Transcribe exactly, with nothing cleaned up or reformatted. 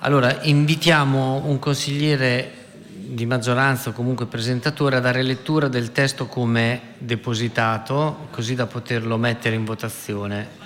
Allora, invitiamo un consigliere di maggioranza o comunque presentatore a dare lettura del testo come depositato, così da poterlo mettere in votazione.